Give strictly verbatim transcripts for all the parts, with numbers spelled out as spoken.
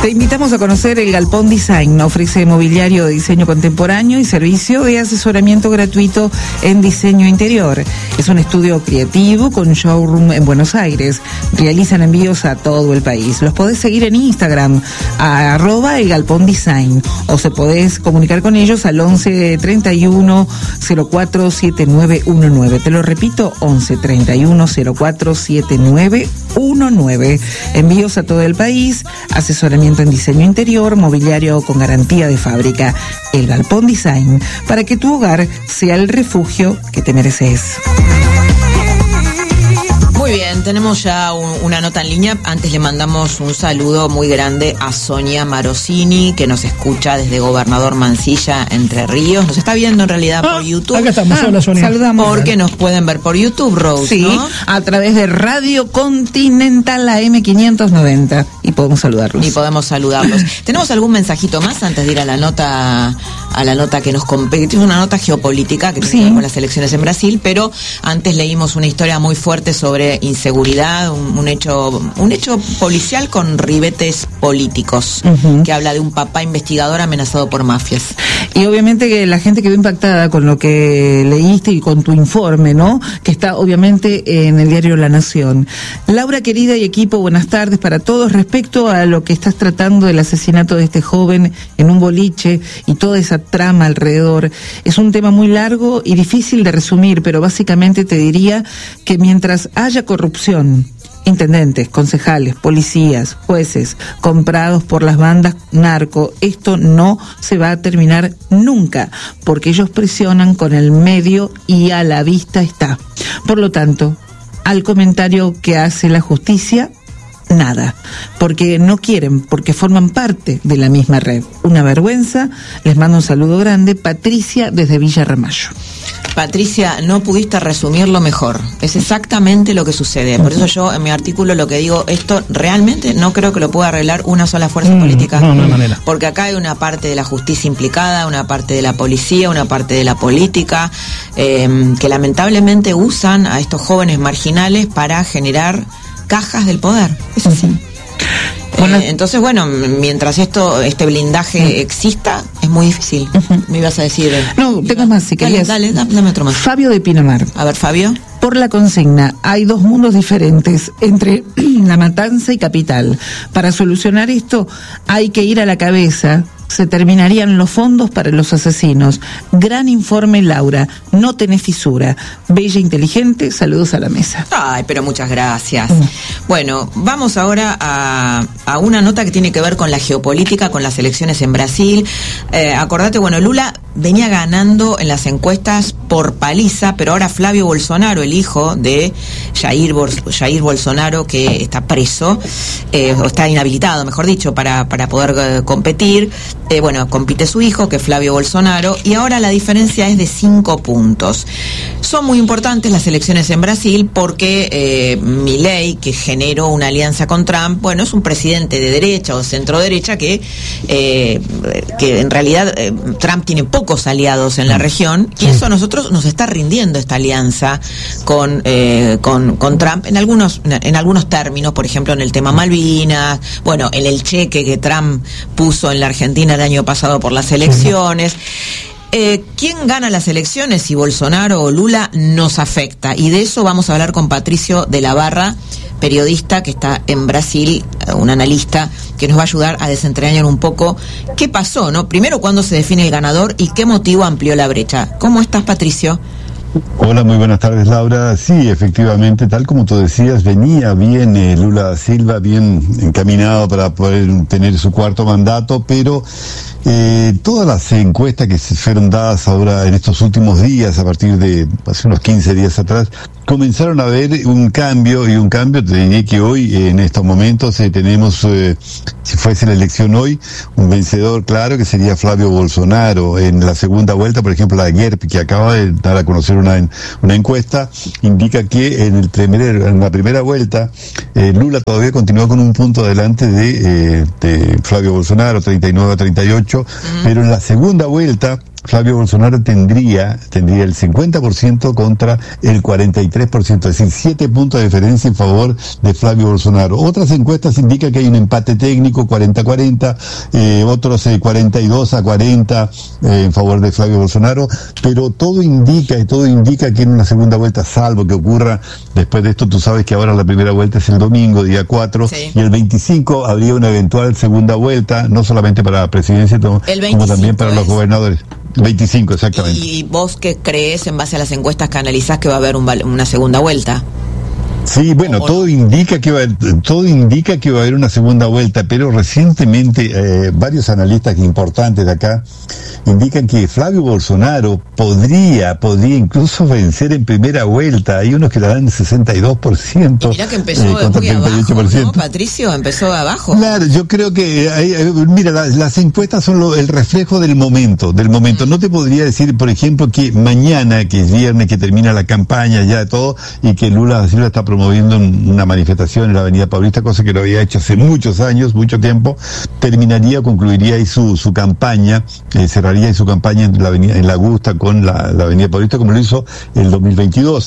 Te invitamos a conocer el Galpón Design. Ofrece mobiliario de diseño contemporáneo y servicio de asesoramiento gratuito en diseño interior. Es un estudio creativo con showroom en Buenos Aires. Realizan envíos a todo el país. Los podés seguir en Instagram, a arroba el Galpón Design, o se podés comunicar con ellos al once treinta y uno cero cuatro siete nueve uno nueve. Te lo repito, once treinta y uno cero cuatro siete nueve uno nueve. Envíos a todo el país, asesoramiento en diseño interior, mobiliario con garantía de fábrica. El Galpón Design, para que tu hogar sea el refugio que te mereces. Muy bien, tenemos ya un, una nota en línea. Antes le mandamos un saludo muy grande a Sonia Marosini, que nos escucha desde Gobernador Mansilla, Entre Ríos. Nos está viendo en realidad ah, por YouTube. Acá estamos, ah, hola Sonia. Saludamos. Porque nos pueden ver por YouTube, Rose, sí, ¿no? A través de Radio Continental A M quinientos noventa. Y podemos saludarlos. Y podemos saludarlos. ¿Tenemos algún mensajito más antes de ir a la nota a la nota que nos compete? Es una nota geopolítica que tiene sí. que ver con las elecciones en Brasil, pero antes leímos una historia muy fuerte sobre inseguridad, un, un hecho un hecho policial con ribetes políticos, uh-huh. que habla de un papá investigador amenazado por mafias. Y obviamente que la gente quedó impactada con lo que leíste y con tu informe, ¿no? Que está obviamente en el diario La Nación. Laura, querida y equipo, buenas tardes para todos. Respecto a lo que estás tratando del asesinato de este joven en un boliche y toda esa trama alrededor, es un tema muy largo y difícil de resumir, pero básicamente te diría que mientras haya corrupción, intendentes, concejales, policías, jueces, comprados por las bandas narco, esto no se va a terminar nunca, porque ellos presionan con el medio y a la vista está. Por lo tanto, al comentario que hace la justicia, nada, porque no quieren, porque forman parte de la misma red. Una vergüenza. Les mando un saludo grande, Patricia desde Villa Ramallo. Patricia, no pudiste resumirlo mejor. Es exactamente lo que sucede. Por eso yo en mi artículo lo que digo, esto realmente no creo que lo pueda arreglar una sola fuerza mm, política. No, no hay manera. Porque acá hay una parte de la justicia implicada, una parte de la policía, una parte de la política, eh, que lamentablemente usan a estos jóvenes marginales para generar cajas del poder. Es así. Uh-huh. Bueno, eh, entonces, bueno, mientras esto, este blindaje uh-huh. exista, es muy difícil. Uh-huh. Me ibas a decir. No, tengo más si querías. Dale, dale, dame otro más. Fabio de Pinamar. A ver, Fabio. Por la consigna, hay dos mundos diferentes entre La Matanza y Capital. Para solucionar esto, hay que ir a la cabeza. Se terminarían los fondos para los asesinos. Gran informe, Laura. No tenés fisura. Bella, inteligente. Saludos a la mesa. Ay, pero muchas gracias. Mm. Bueno, vamos ahora a, a una nota que tiene que ver con la geopolítica, con las elecciones en Brasil. Eh, acordate, bueno, Lula venía ganando en las encuestas por paliza, pero ahora Flavio Bolsonaro, el hijo de Jair, Bol- Jair Bolsonaro, que está preso, eh, o está inhabilitado, mejor dicho, para, para poder eh, competir. Eh, bueno, compite su hijo, que es Flavio Bolsonaro, y ahora la diferencia es de cinco puntos. Son muy importantes las elecciones en Brasil porque eh, Milei, que generó una alianza con Trump, bueno, es un presidente de derecha o centro derecha que, eh, que en realidad eh, Trump tiene pocos aliados en la región, y eso a nosotros nos está rindiendo esta alianza con, eh, con, con Trump en algunos, en algunos términos, por ejemplo, en el tema Malvinas, bueno, en el cheque que Trump puso en la Argentina el año pasado por las elecciones. Eh, ¿Quién gana las elecciones? Si Bolsonaro o Lula, nos afecta. Y de eso vamos a hablar con Patricio de la Barra, periodista que está en Brasil, un analista que nos va a ayudar a desentrañar un poco qué pasó, ¿no? Primero, cuándo se define el ganador y qué motivo amplió la brecha. ¿Cómo estás, Patricio? Hola, muy buenas tardes, Laura. Sí, efectivamente, tal como tú decías, venía bien eh, Lula da Silva, bien encaminado para poder tener su cuarto mandato, pero eh, todas las encuestas que se fueron dadas ahora en estos últimos días, a partir de hace unos quince días atrás, comenzaron a ver un cambio, y un cambio, te diría que hoy, en estos momentos, eh, tenemos, eh, si fuese la elección hoy, un vencedor claro que sería Flavio Bolsonaro. En la segunda vuelta, por ejemplo, la G E R P, que acaba de dar a conocer una, una encuesta, indica que en, el primer, en la primera vuelta, eh, Lula todavía continúa con un punto adelante de, eh, de Flavio Bolsonaro, treinta y nueve a treinta y ocho, uh-huh. pero en la segunda vuelta, Flavio Bolsonaro tendría tendría el cincuenta por ciento contra el cuarenta y tres por ciento, es decir, siete puntos de diferencia en favor de Flavio Bolsonaro. Otras encuestas indican que hay un empate técnico, cuarenta a cuarenta, eh, otros eh, cuarenta y dos a cuarenta eh, en favor de Flavio Bolsonaro, pero todo indica y todo indica que en una segunda vuelta, salvo que ocurra después de esto, tú sabes que ahora la primera vuelta es el domingo, día cuatro, sí. Y el veinticinco habría una eventual segunda vuelta, no solamente para la presidencia, como también para es... los gobernadores. veinticinco, exactamente. ¿Y vos qué crees, en base a las encuestas que analizás, que va a haber un, una segunda vuelta? Sí, bueno, todo indica que va a, todo indica que va a haber una segunda vuelta, pero recientemente eh, varios analistas importantes de acá indican que Flavio Bolsonaro podría, podría incluso vencer en primera vuelta. Hay unos que le dan sesenta y dos por ciento. Y mirá que empezó eh, muy abajo, ¿no, Patricio? Empezó abajo. Claro, yo creo que, hay, hay, mira, la, las encuestas son lo, el reflejo del momento, del momento. Mm. No te podría decir, por ejemplo, que mañana, que es viernes, que termina la campaña ya todo, y que Lula da Silva está promoviendo una manifestación en la Avenida Paulista, cosa que lo había hecho hace muchos años, mucho tiempo, terminaría, concluiría ahí su, su campaña, eh, cerraría ahí su campaña en la avenida, en la Augusta con la, la Avenida Paulista, como lo hizo el dos mil veintidós.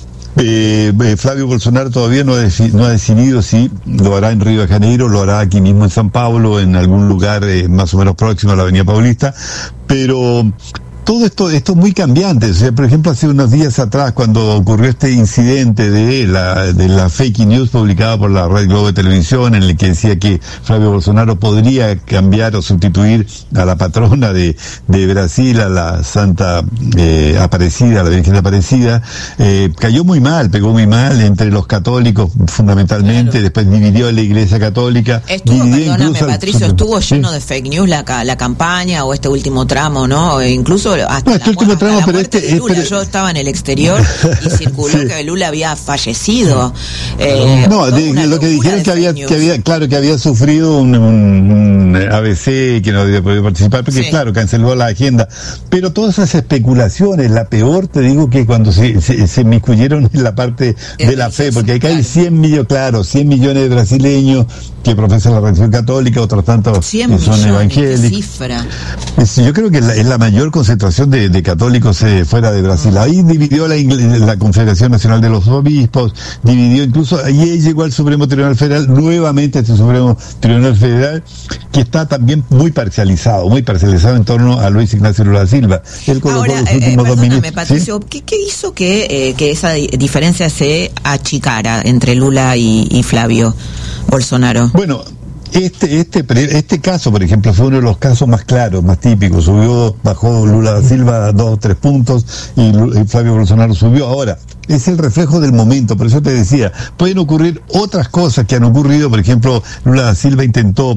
Eh, eh, Flavio Bolsonaro todavía no ha, deci- no ha decidido si lo hará en Río de Janeiro, lo hará aquí mismo en San Pablo, en algún lugar eh, más o menos próximo a la Avenida Paulista, pero todo esto, esto es muy cambiante. O sea, por ejemplo, hace unos días atrás, cuando ocurrió este incidente de la, de la fake news publicada por la Red Globo de Televisión, en el que decía que Flavio Bolsonaro podría cambiar o sustituir a la patrona de, de Brasil, a la Santa eh, Aparecida, a la Virgen Aparecida, eh, cayó muy mal, pegó muy mal entre los católicos fundamentalmente, claro. Después dividió a la Iglesia Católica. Estuvo, perdóname, Patricio, al... estuvo lleno de fake news la, la campaña o este último tramo, ¿no? E incluso hasta no, la, este hasta tramo, la pero muerte este, de Lula. este... Yo estaba en el exterior y circuló sí. que Lula había fallecido. Eh, no, de, lo que dijeron que había, que había, claro, que había sufrido un, un, un A B C, que no había podido participar, porque sí. claro, canceló la agenda. Pero todas esas especulaciones, la peor, te digo, que cuando se, se, se inmiscuyeron en la parte de, de la fe, porque acá hay cien millones, claro, cien millones de brasileños que profesan la religión católica, otros tantos que son evangélicos. Cifra. Es, yo creo que es la, es la mayor concentración de, de católicos eh, fuera de Brasil. Ahí dividió la, la Confederación Nacional de los Obispos, dividió incluso, ahí llegó al Supremo Tribunal Federal, nuevamente este Supremo Tribunal Federal, que está también muy parcializado, muy parcializado en torno a Luis Ignacio Lula da Silva. Él colocó Ahora, los últimos eh, dos perdóname, ministros. Patricio, ¿sí? ¿qué, ¿qué hizo que, eh, que esa diferencia se achicara entre Lula y, y Flavio Bolsonaro? Bueno, Este, este, este caso, por ejemplo, fue uno de los casos más claros, más típicos. Subió, bajó Lula da Silva dos o tres puntos y, y Flavio Bolsonaro subió. Ahora, es el reflejo del momento, por eso te decía, pueden ocurrir otras cosas que han ocurrido. Por ejemplo, Lula da Silva intentó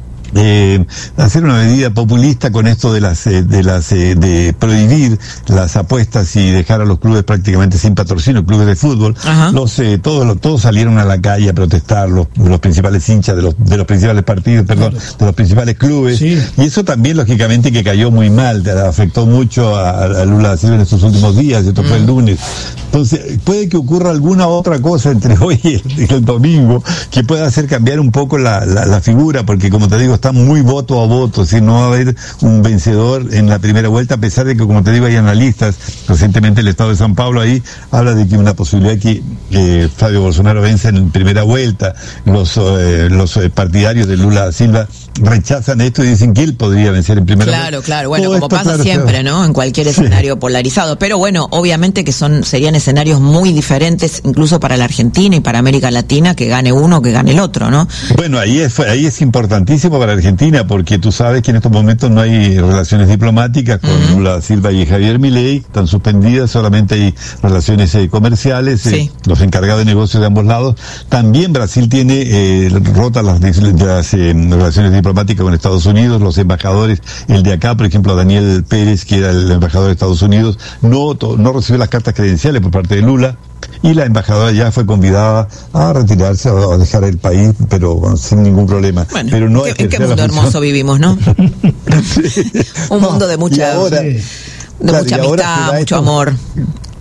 Eh, hacer una medida populista con esto de las eh, de las eh, de prohibir las apuestas y dejar a los clubes prácticamente sin patrocinio, clubes de fútbol. Ajá. los eh, todos los, todos salieron a la calle a protestar, los, los principales hinchas de los de los principales partidos, perdón, claro. de los principales clubes, sí. Y eso también lógicamente que cayó muy mal, afectó mucho a, a Lula da Silva en estos últimos días. Esto mm. fue el lunes. Entonces puede que ocurra alguna otra cosa entre hoy y el, y el domingo que pueda hacer cambiar un poco la, la, la figura, porque como te digo, está muy voto a voto, es decir, no va a haber un vencedor en la primera vuelta, a pesar de que, como te digo, hay analistas. Recientemente el Estado de San Pablo ahí habla de que una posibilidad que eh, Flavio Bolsonaro venza en primera vuelta. Los eh, los eh, partidarios de Lula da Silva rechazan esto y dicen que él podría vencer en primera claro, vuelta. Claro, claro, bueno, Todo como esto, pasa claro, siempre, claro. ¿no? En cualquier escenario sí. polarizado, pero bueno, obviamente que son serían escenarios muy diferentes, incluso para la Argentina y para América Latina, que gane uno, que gane el otro, ¿no? Bueno, ahí es ahí es importantísimo para Argentina, porque tú sabes que en estos momentos no hay relaciones diplomáticas con uh-huh. Lula da Silva y Javier Milei, están suspendidas, solamente hay relaciones eh, comerciales, sí. eh, los encargados de negocios de ambos lados. También Brasil tiene eh, rotas las, las eh, relaciones diplomáticas con Estados Unidos, los embajadores, el de acá, por ejemplo, Daniel Pérez, que era el embajador de Estados Unidos, no, to, no recibió las cartas credenciales por parte de Lula, y la embajadora ya fue convidada a retirarse, a dejar el país, pero bueno, sin ningún problema. Bueno, pero no ¿en qué, qué mundo hermoso vivimos, no? Sí. Un mundo de mucha, ahora, de claro, mucha amistad, mucho esto, amor.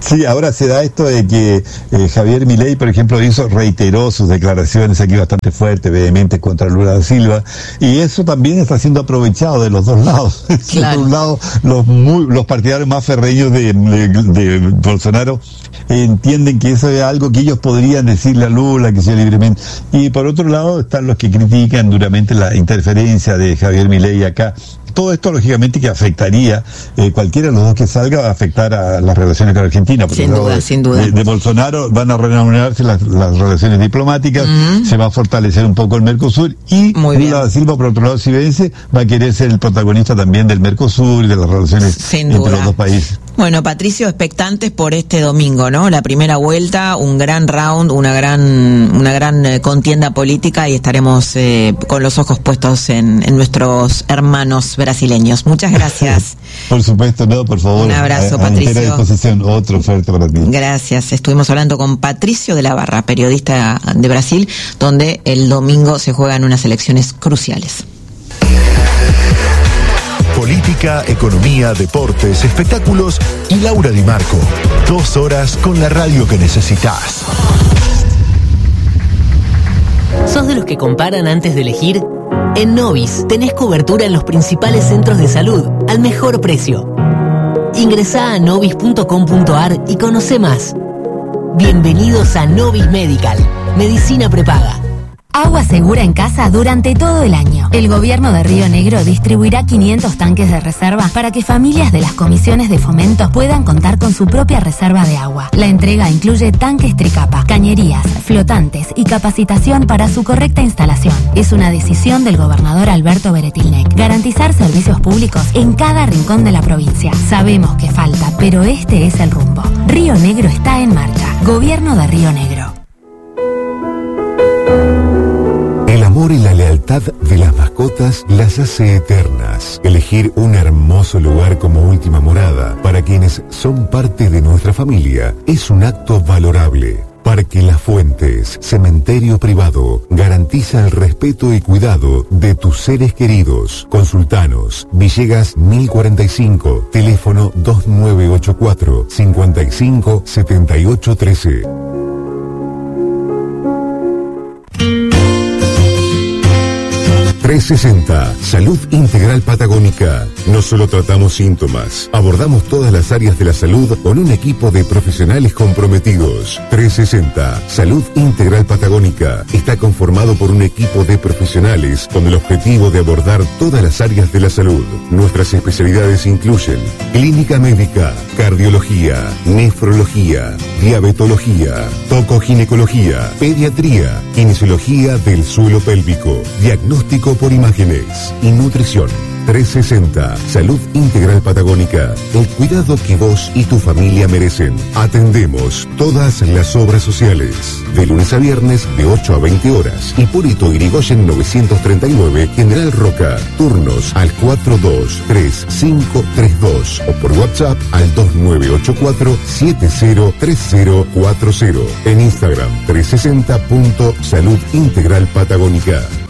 Sí, ahora se da esto de que eh, Javier Milei, por ejemplo, hizo, reiteró sus declaraciones aquí bastante fuertes, vehementes contra Lula da Silva, y eso también está siendo aprovechado de los dos lados. Claro. Por un lado, los, muy, los partidarios más ferreños de, de, de Bolsonaro entienden que eso es algo que ellos podrían decirle a Lula, que sea libremente, y por otro lado están los que critican duramente la interferencia de Javier Milei acá. Todo esto, lógicamente, que afectaría, eh, cualquiera de los dos que salga, va a afectar a las relaciones con Argentina. Sin duda, de, sin duda. De, de Bolsonaro van a reanudarse las, las relaciones diplomáticas, uh-huh. se va a fortalecer un poco el Mercosur, y Lula da Silva, por otro lado, si vence, va a querer ser el protagonista también del Mercosur y de las relaciones sin entre duda. Los dos países. Bueno, Patricio, expectantes por este domingo, ¿no? La primera vuelta, un gran round, una gran una gran eh, contienda política, y estaremos eh, con los ojos puestos en, en nuestros hermanos brasileños. Muchas gracias. Por supuesto, no, por favor. Un abrazo, a, a Patricio. A disposición, otra oferta para ti. Gracias. Estuvimos hablando con Patricio de la Barra, periodista de Brasil, donde el domingo se juegan unas elecciones cruciales. Política, economía, deportes, espectáculos y Laura Di Marco. Dos horas con la radio que necesitas. ¿Sos de los que comparan antes de elegir? En Novis tenés cobertura en los principales centros de salud al mejor precio. Ingresá a novis punto com punto ar y conoce más. Bienvenidos a Novis Medical, medicina prepaga. Agua segura en casa durante todo el año. El gobierno de Río Negro distribuirá quinientos tanques de reserva para que familias de las comisiones de fomento puedan contar con su propia reserva de agua. La entrega incluye tanques Tricapa, cañerías, flotantes y capacitación para su correcta instalación. Es una decisión del gobernador Alberto Beretilnec. Garantizar servicios públicos en cada rincón de la provincia. Sabemos que falta, pero este es el rumbo. Río Negro está en marcha. Gobierno de Río Negro. El amor y la lealtad de las mascotas las hace eternas. Elegir un hermoso lugar como última morada para quienes son parte de nuestra familia es un acto valorable. Parque Las Fuentes, cementerio privado, garantiza el respeto y cuidado de tus seres queridos. Consultanos, Villegas mil cuarenta y cinco, teléfono dos nueve ocho cuatro, cinco cinco, siete ocho uno tres. trescientos sesenta, Salud Integral Patagónica. No solo tratamos síntomas, abordamos todas las áreas de la salud con un equipo de profesionales comprometidos. trescientos sesenta, Salud Integral Patagónica. Está conformado por un equipo de profesionales con el objetivo de abordar todas las áreas de la salud. Nuestras especialidades incluyen clínica médica, cardiología, nefrología, diabetología, tocoginecología, pediatría, kinesiología del suelo pélvico, diagnóstico por imágenes y nutrición. trescientos sesenta, Salud Integral Patagónica. El cuidado que vos y tu familia merecen. Atendemos todas las obras sociales. De lunes a viernes de ocho a veinte horas. Hipólito Yrigoyen novecientos treinta y nueve, General Roca. Turnos al cuatro dos tres cinco tres dos o por WhatsApp al dos nueve ocho cuatro siete cero tres cero cuatro cero. En Instagram trescientos sesenta punto Salud Integral Patagónica.